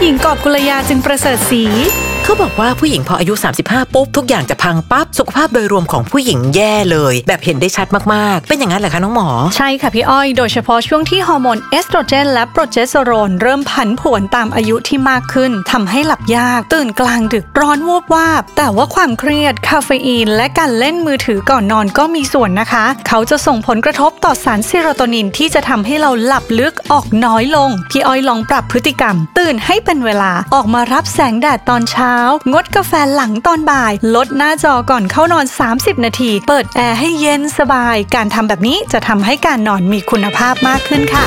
หญิงกอบกุลยาจึงประเสริฐศรีเขาบอกว่าผู้หญิงพออายุ35ปุ๊บทุกอย่างจะพังปั๊บสุขภาพโดยรวมของผู้หญิงแย่เลยแบบเห็นได้ชัดมากๆเป็นอย่างนั้นเหรอคะน้องหมอใช่ค่ะพี่อ้อยโดยเฉพาะช่วงที่ฮอร์โมนเอสโตรเจนและโปรเจสเตอโรนเริ่มผันผวนตามอายุที่มากขึ้นทำให้หลับยากตื่นกลางดึกร้อนวูบวาบแต่ว่าความเครียดคาเฟอีนและการเล่นมือถือก่อนนอนก็มีส่วนนะคะเขาจะส่งผลกระทบต่อสารเซโรโทนินที่จะทำให้เราหลับลึกออกน้อยลงพี่อ้อยลองปรับพฤติกรรมตื่นให้เป็นเวลาออกมารับแสงแดดตอนเช้างดกาแฟหลังตอนบ่ายลดหน้าจอก่อนเข้านอน30นาทีเปิดแอร์ให้เย็นสบายการทำแบบนี้จะทำให้การนอนมีคุณภาพมากขึ้นค่ะ